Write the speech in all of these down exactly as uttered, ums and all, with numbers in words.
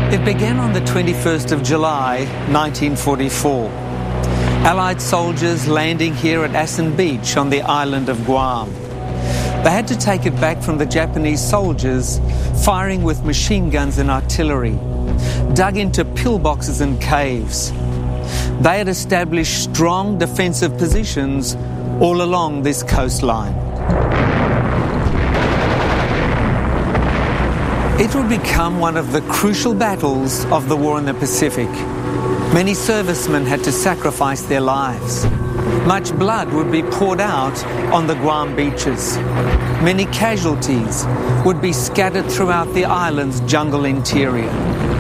It began on the twenty-first of July, nineteen forty-four. Allied soldiers landing here at Assen Beach on the island of Guam. They had to take it back from the Japanese soldiers, firing with machine guns and artillery, dug into pillboxes and caves. They had established strong defensive positions all along this coastline. It would become one of the crucial battles of the war in the Pacific. Many servicemen had to sacrifice their lives. Much blood would be poured out on the Guam beaches. Many casualties would be scattered throughout the island's jungle interior.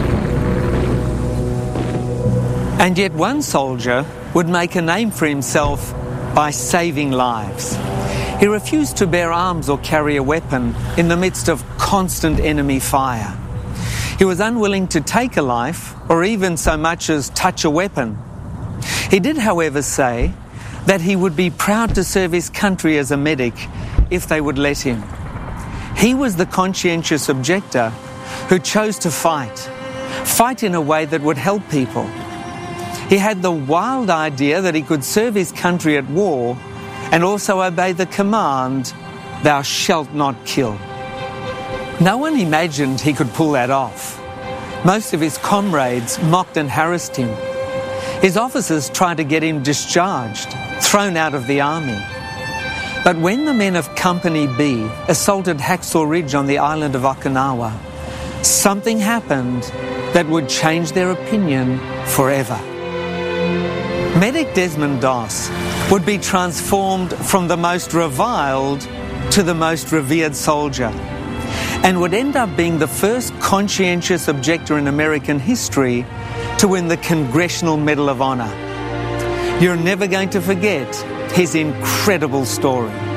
And yet one soldier would make a name for himself by saving lives. He refused to bear arms or carry a weapon in the midst of constant enemy fire. He was unwilling to take a life or even so much as touch a weapon. He did, however, say that he would be proud to serve his country as a medic if they would let him. He was the conscientious objector who chose to fight, fight in a way that would help people. He had the wild idea that he could serve his country at war and also obey the command, "Thou shalt not kill." No one imagined he could pull that off. Most of his comrades mocked and harassed him. His officers tried to get him discharged, thrown out of the army. But when the men of Company B assaulted Hacksaw Ridge on the island of Okinawa, something happened that would change their opinion forever. Medic Desmond Doss would be transformed from the most reviled to the most revered soldier, and would end up being the first conscientious objector in American history to win the Congressional Medal of Honor. You're never going to forget his incredible story.